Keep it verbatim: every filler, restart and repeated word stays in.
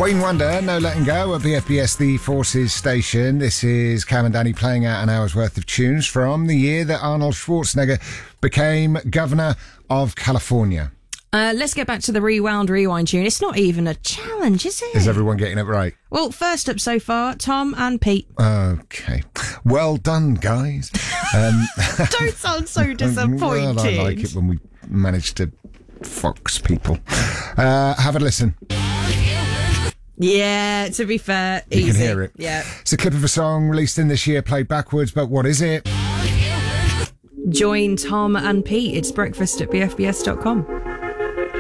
Wayne Wonder, No Letting Go at B F B S, the Forces station. This is Cam and Danny playing out an hour's worth of tunes from the year that Arnold Schwarzenegger became governor of California. Uh, let's get back to the Rewound Rewind tune. It's not even a challenge, is it? Is everyone getting it right? Well, first up so far, Tom and Pete. Okay. Well done, guys. Um, Don't sound so disappointed. Well, I like it when we manage to fox people. Uh, have a listen. Yeah, to be fair, You easy. can hear it. Yeah. It's a clip of a song released in this year, played backwards, but what is it? Join Tom and Pete. It's breakfast at b f b s dot com.